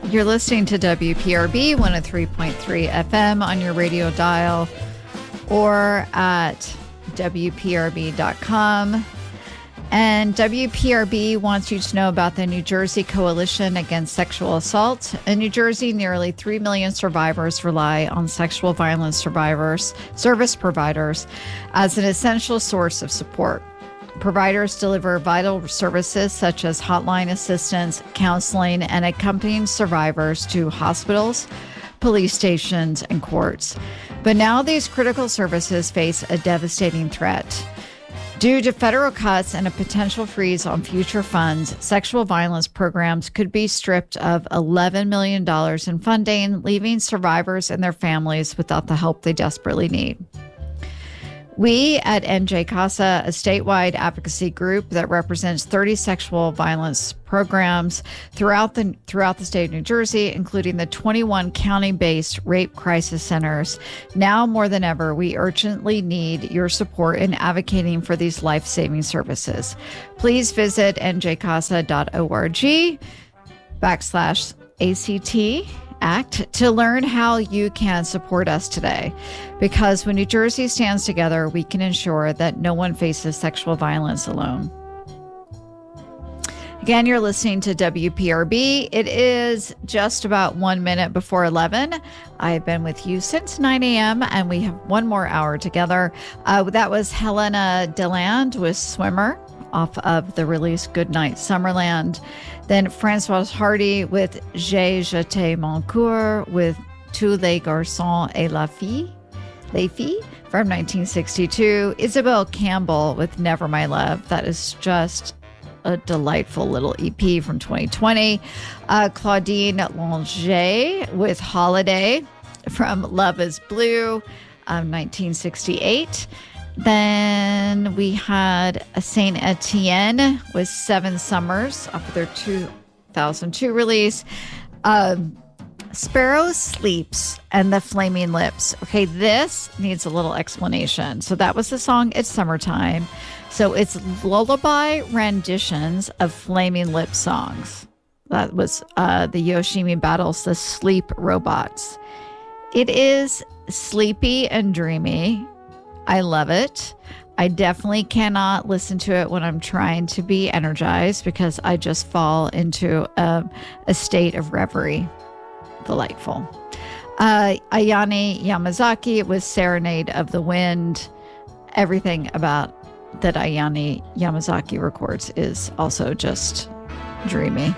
You're listening to WPRB 103.3 FM on your radio dial or at WPRB.com. And WPRB wants you to know about the New Jersey Coalition Against Sexual Assault. In New Jersey, nearly 3 million survivors rely on sexual violence survivors, service providers, as an essential source of support. Providers deliver vital services such as hotline assistance, counseling, and accompanying survivors to hospitals, police stations, and courts. But now these critical services face a devastating threat. Due to federal cuts and a potential freeze on future funds, sexual violence programs could be stripped of $11 million in funding, leaving survivors and their families without the help they desperately need. We at NJ CASA, a statewide advocacy group that represents 30 sexual violence programs throughout the state of New Jersey, including the 21 county-based rape crisis centers. Now more than ever, we urgently need your support in advocating for these life-saving services. Please visit njcasa.org/ACT Act to learn how you can support us today. Because when New Jersey stands together, we can ensure that no one faces sexual violence alone. Again, you're listening to WPRB. It is just about 1 minute before 11. I've been with you since 9 a.m. and we have one more hour together. That was Helena Deland with Swimmer off of the release Goodnight Summerland. Then Françoise Hardy with J'ai jeté mon cœur with Tous les garçons et les filles from 1962. Isabel Campbell with Never My Love. That is just a delightful little EP from 2020. Claudine Longet with Holiday from Love is Blue, 1968. Then we had a Saint Etienne with Seven Summers off of their 2002 release. Sparrow Sleeps and the Flaming Lips. Okay, this needs a little explanation. So that was the song It's Summertime. So it's lullaby renditions of Flaming Lips songs. That was the Yoshimi Battles, the Sleep Robots. It is sleepy and dreamy. I love it. I definitely cannot listen to it when I'm trying to be energized because I just fall into a state of reverie. Delightful. Ayane Yamazaki with Serenade of the Wind. Everything about that Ayane Yamazaki records is also just dreamy.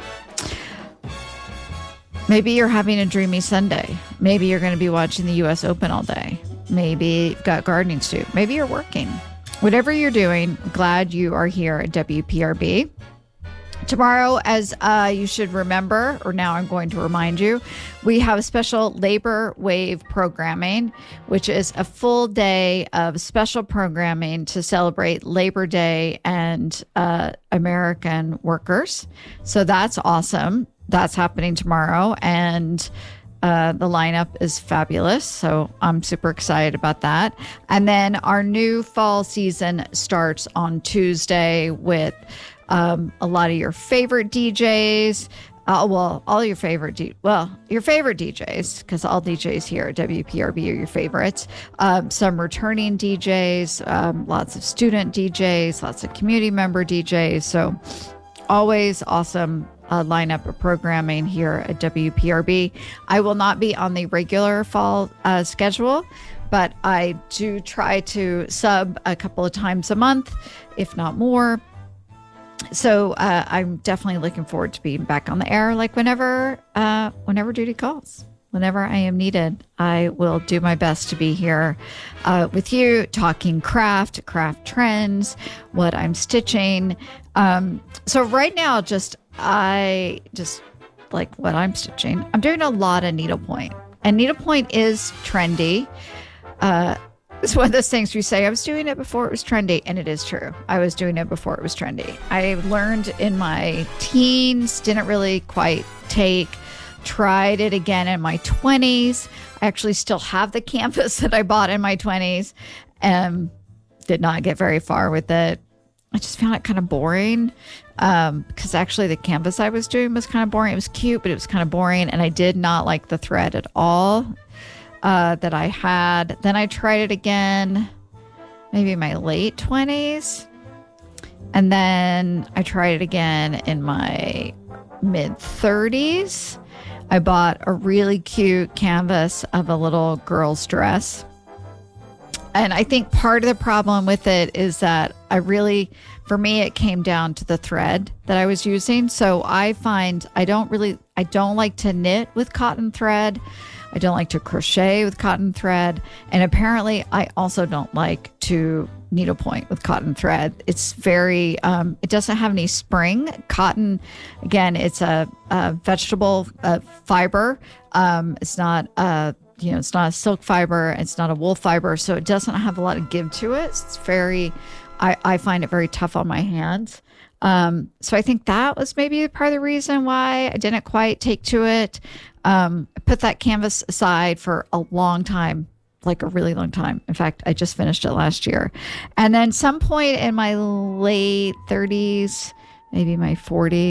Maybe you're having a dreamy Sunday. Maybe you're going to be watching the U.S. Open all day. Maybe you've got gardening to do. Maybe you're working. Whatever you're doing, glad you are here at WPRB. Tomorrow, as you should remember, or now I'm going to remind you, we have a special Labor Wave programming, which is a full day of special programming to celebrate Labor Day and American workers. So that's awesome. That's happening tomorrow. And the lineup is fabulous. So I'm super excited about that. And then our new fall season starts on Tuesday with a lot of your favorite DJs. All your favorite your favorite DJs, because all DJs here at WPRB are your favorites. Some returning DJs, lots of student DJs, lots of community member DJs. So always awesome lineup of programming here at WPRB. I will not be on the regular fall schedule, but I do try to sub a couple of times a month, if not more. So I'm definitely looking forward to being back on the air, like whenever duty calls. Whenever I am needed, I will do my best to be here with you, talking craft trends, what I'm stitching. So right now, I just like what I'm stitching. I'm doing a lot of needlepoint, and needlepoint is trendy. It's one of those things we say, I was doing it before it was trendy, and it is true. I was doing it before it was trendy. I learned in my teens, didn't really quite take, tried it again in my 20s. I actually still have the canvas that I bought in my 20s and did not get very far with it. I just found it kind of boring. Because actually the canvas I was doing was kind of boring. It was cute, but it was kind of boring. And I did not like the thread at all that I had. Then I tried it again, maybe in my late 20s. And then I tried it again in my mid 30s. I bought a really cute canvas of a little girl's dress. And I think part of the problem with it is that for me, it came down to the thread that I was using. So I find I don't like to knit with cotton thread. I don't like to crochet with cotton thread. And apparently I also don't like to needlepoint with cotton thread. It's very, it doesn't have any spring. Cotton, again, it's a vegetable fiber. It's not it's not a silk fiber. It's not a wool fiber. So it doesn't have a lot of give to it. It's very, I find it very tough on my hands. So I think that was maybe part of the reason why I didn't quite take to it. I put that canvas aside for a long time, like a really long time. In fact, I just finished it last year. And then some point in my late 30s, maybe my 40s,